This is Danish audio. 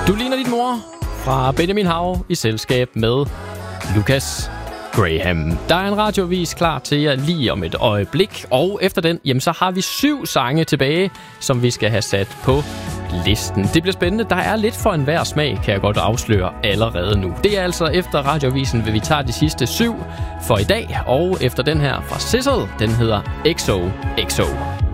Du ligner din mor fra Benjamin Hav i selskab med Lucas Graham. Der er en radioavis klar til jer lige om et øjeblik, og efter den, jamen, så har vi 7 sange tilbage, som vi skal have sat på listen. Det bliver spændende. Der er lidt for enhver smag, kan jeg godt afsløre allerede nu. Det er altså efter radioavisen, vil vi tage de sidste 7 for i dag, og efter den her fra Sizzle, den hedder XOXO.